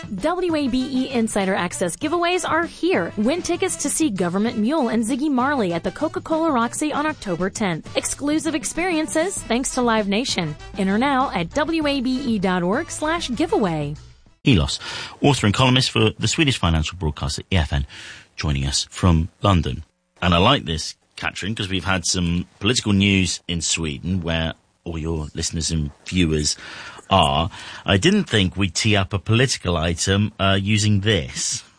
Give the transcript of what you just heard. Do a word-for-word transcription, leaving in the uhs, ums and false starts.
W A B E Insider Access giveaways are here. Win tickets to see Government Mule and Ziggy Marley at the Coca-Cola Roxy on October tenth. Exclusive experiences thanks to Live Nation. Enter now at wabe.org slash giveaway. Elos, author and columnist for the Swedish financial broadcaster E F N, joining us from London. And I like this, Katrin, because we've had some political news in Sweden where all your listeners and viewers are. I didn't think we'd tee up a political item uh, using this.